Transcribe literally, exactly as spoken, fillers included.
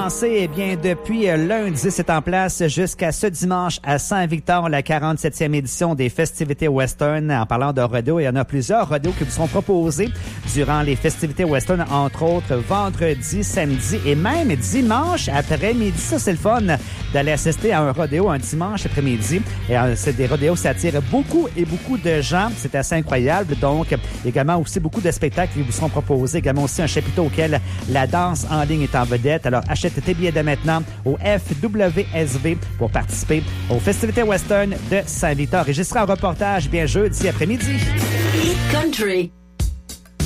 Eh bien, depuis lundi, c'est en place jusqu'à ce dimanche à Saint-Victor, la quarante-septième édition des festivités western. En parlant de rodéo, il y en a plusieurs rodéos qui vous seront proposés durant les festivités western, entre autres vendredi, samedi et même dimanche après-midi. Ça, c'est le fun d'aller assister à un rodéo un dimanche après-midi. Et euh, c'est des rodéos qui attirent beaucoup et beaucoup de gens. C'est assez incroyable. Donc, également aussi beaucoup de spectacles qui vous seront proposés. Également aussi un chapiteau auquel la danse en ligne est en vedette. Alors, achète tes billets dès maintenant au F W S V pour participer aux festivités western de Saint-Victor. Et j'y serai en reportage bien jeudi après-midi. Hit Country.